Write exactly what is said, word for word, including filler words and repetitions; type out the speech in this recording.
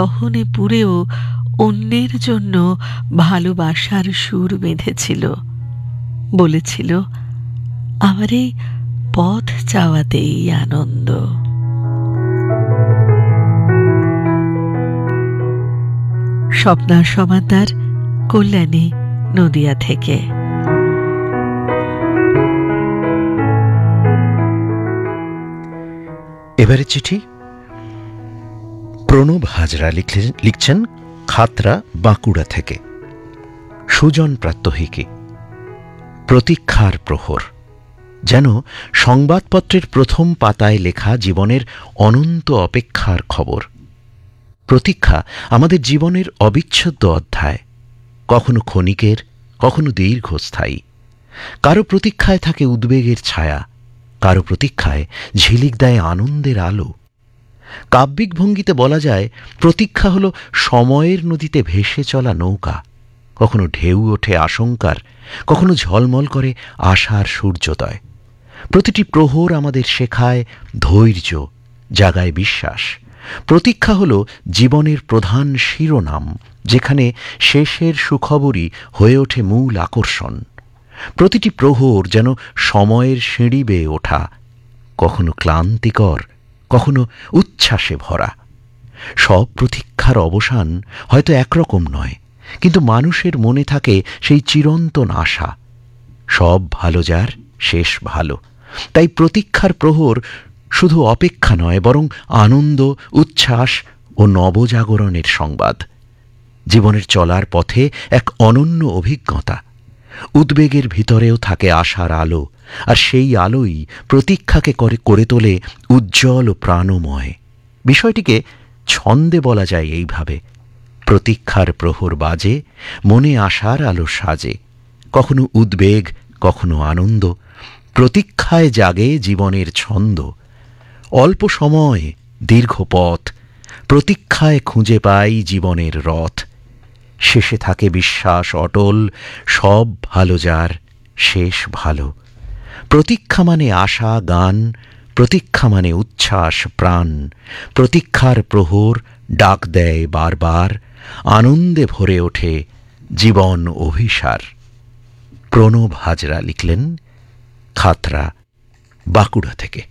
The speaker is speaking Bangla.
দহনে পুড়েও অন্যের জন্য ভালোবাসার সুর বেঁধেছিল, বলেছিল আমার এই পথ চাওয়াতেই আনন্দ। স্বপ্না সমাদার, কল্যাণী, নদিয়া থেকে। এবারে চিঠি প্রণব হাজরা লিখছেন খাতরা, বাঁকুড়া থেকে। সুজন প্রাত্যহিকী। প্রতীক্ষার প্রহর যেন সংবাদপত্রের প্রথম পাতায় লেখা জীবনের অনন্ত অপেক্ষার খবর। প্রতীক্ষা আমাদের জীবনের অবিচ্ছেদ্য অধ্যায়, কখনো ক্ষণিকের, কখনো দীর্ঘস্থায়ী। কারো প্রতীক্ষায় থাকে উদ্বেগের ছায়া, কারো প্রতীক্ষায় ঝিলিক দেয় আনন্দের আলো। কাব্যিক ভঙ্গিতে বলা যায়, প্রতীক্ষা হল সময়ের নদীতে ভেসে চলা নৌকা। কখনো ঢেউ ওঠে আশঙ্কার, কখনো ঝলমল করে আশার সূর্যোদয়। প্রতিটি প্রহর আমাদের শেখায় ধৈর্য, জাগায় বিশ্বাস। প্রতীক্ষা হল জীবনের প্রধান শিরোনাম, যেখানে শেষের সুখবরই হয়ে ওঠে মূল আকর্ষণ। প্রতিটি প্রহর যেন সময়ের সিঁড়ি বেয়ে ওঠা, কখনো ক্লান্তিকর, কখনো উচ্ছ্বাসে ভরা। সব প্রতীক্ষার অবসান হয়তো একরকম নয়, কিন্তু মানুষের মনে থাকে সেই চিরন্তন আশা। সব ভালো যার শেষ ভালো। তাই প্রতীক্ষার প্রহর শুধু অপেক্ষা নয়, বরং আনন্দ, উচ্ছ্বাস ও নবজাগরণের সংবাদ। জীবনের চলার পথে এক অনন্য অভিজ্ঞতা। উদ্বেগের ভিতরেও থাকে আশার আলো, আর সেই আলোই প্রতীক্ষাকে করে করে তোলে উজ্জ্বল ও প্রাণময়। বিষয়টিকে ছন্দে বলা যায় এইভাবে: প্রতীক্ষার প্রহর বাজে, মনে আশার আলো সাজে। কখনো উদ্বেগ, কখনো আনন্দ, প্রতীক্ষায় জাগে জীবনের ছন্দ। অল্প সময়, দীর্ঘ পথ, প্রতীক্ষায় খুঁজে পাই জীবনের রথ। শেষে থাকে বিশ্বাস অটল, সব ভালো যার শেষ ভালো। প্রতীক্ষা মানে আশা গান, প্রতীক্ষা মানে উচ্ছ্বাস প্রাণ। প্রতীক্ষার প্রহর ডাক দেয় বারবার, আনন্দে ভরে ওঠে জীবন অভিসার। প্রণব হাজরা লিখলেন খাতরা, বাঁকুড়া থেকে।